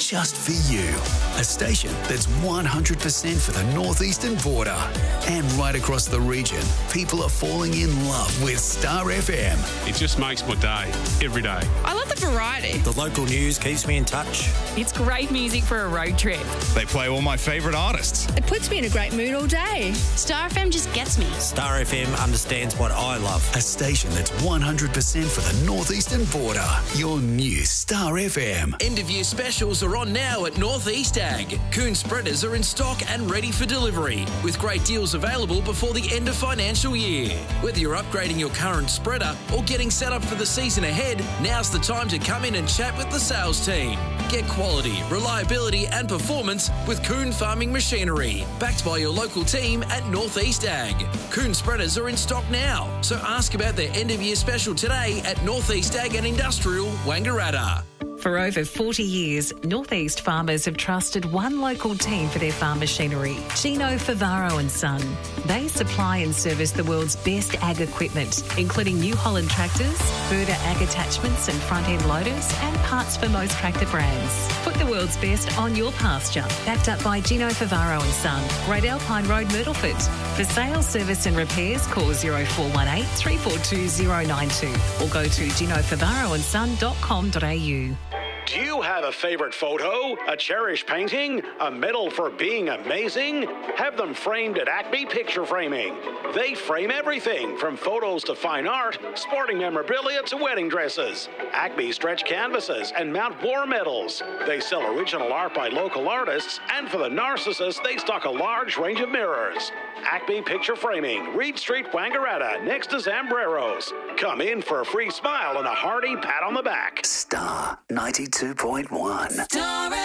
just for you. A station that's 100% for the northeastern border. And right across the region, people are falling in love with Star FM. It just makes my day, every day. I love the variety. The local news keeps me in touch. It's great music for a road trip. They play all my favourite artists. It puts me in a great mood all day. Star FM just gets me. Star FM understands what I love. A station that's 100% for the northeastern border. Your new Star FM. End of year specials are on now at North East Ag. Coon spreaders are in stock and ready for delivery, with great deals available before the end of financial year. Whether you're upgrading your current spreader or getting set up for the season ahead, now's the time to come in and chat with the sales team. Get quality, reliability and performance with Coon Farming Machinery, backed by your local team at North East Ag. Coon spreaders are in stock now, so ask about their end of year special today at North East Ag and Industrial, Wangaratta. For over 40 years, Northeast farmers have trusted one local team for their farm machinery, Gino Favaro and Son. They supply and service the world's best ag equipment, including New Holland tractors, Berta ag attachments and front-end loaders, and parts for most tractor brands. Put the world's best on your pasture. Backed up by Gino Favaro and Son, Great Alpine Road, Myrtleford. For sales, service and repairs, call 0418 342 092 or go to ginofavaroandson.com.au. Do you have a favorite photo, a cherished painting, a medal for being amazing? Have them framed at Acme Picture Framing. They frame everything from photos to fine art, sporting memorabilia to wedding dresses. Acme stretch canvases and mount war medals. They sell original art by local artists, and for the narcissists, they stock a large range of mirrors. Acme Picture Framing, Reed Street, Wangaratta, next to Zambreros. Come in for a free smile and a hearty pat on the back. Star 92.1. Star